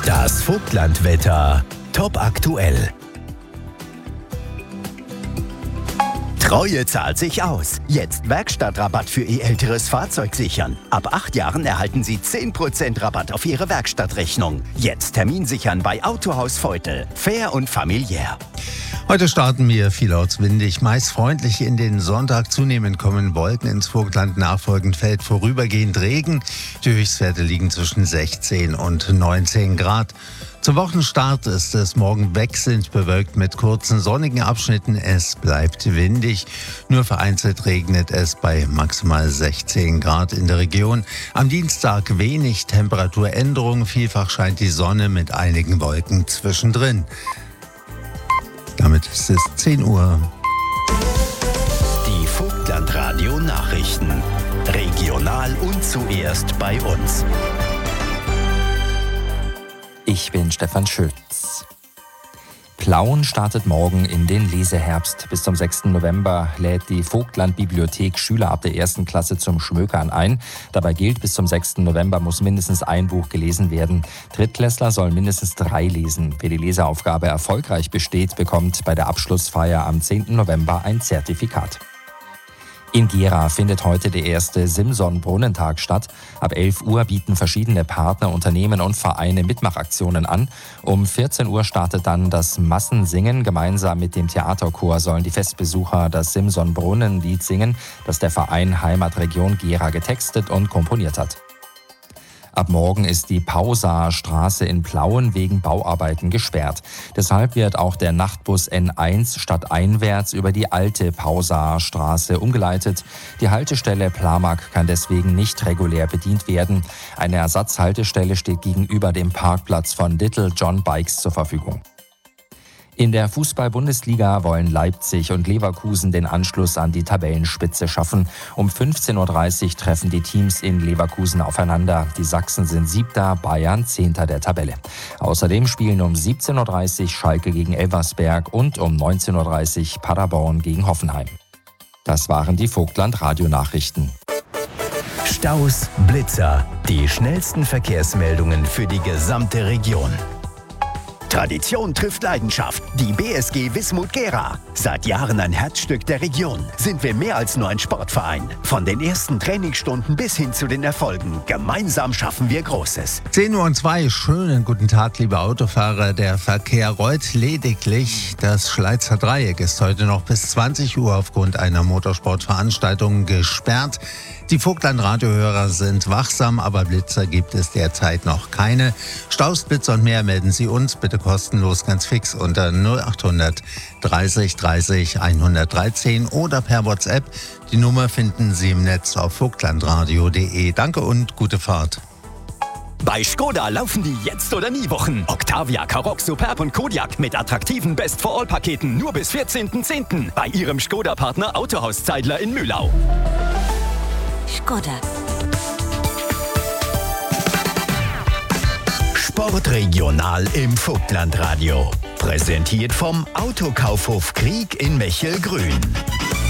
Das Vogtlandwetter top aktuell. Treue zahlt sich aus. Jetzt Werkstattrabatt für Ihr älteres Fahrzeug sichern. Ab 8 Jahren erhalten Sie 10% Rabatt auf Ihre Werkstattrechnung. Jetzt Termin sichern bei Autohaus Feutel. Fair und familiär. Heute starten wir vielerorts windig, meist freundlich in den Sonntag. Zunehmend kommen Wolken ins Vogtland, nachfolgend fällt vorübergehend Regen. Die Höchstwerte liegen zwischen 16 und 19 Grad. Zum Wochenstart ist es morgen wechselnd bewölkt mit kurzen sonnigen Abschnitten. Es bleibt windig. Nur vereinzelt regnet es bei maximal 16 Grad in der Region. Am Dienstag wenig Temperaturänderung. Vielfach scheint die Sonne mit einigen Wolken zwischendrin. Damit ist es 10 Uhr. Die Vogtlandradio Nachrichten. Regional und zuerst bei uns. Ich bin Stefan Schütz. Plauen startet morgen in den Leseherbst. Bis zum 6. November lädt die Vogtland-Bibliothek Schüler ab der 1. Klasse zum Schmökern ein. Dabei gilt, bis zum 6. November muss mindestens ein Buch gelesen werden. Drittklässler sollen mindestens 3 lesen. Wer die Leseaufgabe erfolgreich besteht, bekommt bei der Abschlussfeier am 10. November ein Zertifikat. In Gera findet heute der erste Simson-Brunnentag statt. Ab 11 Uhr bieten verschiedene Partner, Unternehmen und Vereine Mitmachaktionen an. Um 14 Uhr startet dann das Massensingen. Gemeinsam mit dem Theaterchor sollen die Festbesucher das Simson-Brunnen-Lied singen, das der Verein Heimatregion Gera getextet und komponiert hat. Ab morgen ist die Pausaarstraße in Plauen wegen Bauarbeiten gesperrt. Deshalb wird auch der Nachtbus N1 stadteinwärts über die alte Pausaarstraße umgeleitet. Die Haltestelle Plamark kann deswegen nicht regulär bedient werden. Eine Ersatzhaltestelle steht gegenüber dem Parkplatz von Little John Bikes zur Verfügung. In der Fußball-Bundesliga wollen Leipzig und Leverkusen den Anschluss an die Tabellenspitze schaffen. Um 15.30 Uhr treffen die Teams in Leverkusen aufeinander. Die Sachsen sind 7., Bayern 10. der Tabelle. Außerdem spielen um 17.30 Uhr Schalke gegen Elversberg und um 19.30 Uhr Paderborn gegen Hoffenheim. Das waren die Vogtland-Radio-Nachrichten. Staus, Blitzer, die schnellsten Verkehrsmeldungen für die gesamte Region. Tradition trifft Leidenschaft. Die BSG Wismut Gera. Seit Jahren ein Herzstück der Region. Sind wir mehr als nur ein Sportverein. Von den ersten Trainingsstunden bis hin zu den Erfolgen. Gemeinsam schaffen wir Großes. 10:02 Uhr. Schönen guten Tag, liebe Autofahrer. Der Verkehr rollt lediglich. Das Schleizer Dreieck ist heute noch bis 20 Uhr aufgrund einer Motorsportveranstaltung gesperrt. Die Vogtland-Radiohörer sind wachsam, aber Blitzer gibt es derzeit noch keine. Staus, Blitzer und mehr melden Sie uns bitte kostenlos ganz fix unter 0800 30 30 113 oder per WhatsApp. Die Nummer finden Sie im Netz auf vogtlandradio.de. Danke und gute Fahrt. Bei Skoda laufen die Jetzt- oder Nie-Wochen. Octavia, Karoq, Superb und Kodiaq mit attraktiven Best-for-All-Paketen nur bis 14.10. bei Ihrem Skoda-Partner Autohaus Zeidler in Mühlau. Skoda. Sportregional im Vogtlandradio. Präsentiert vom Autokaufhof Krieg in Mechelgrün.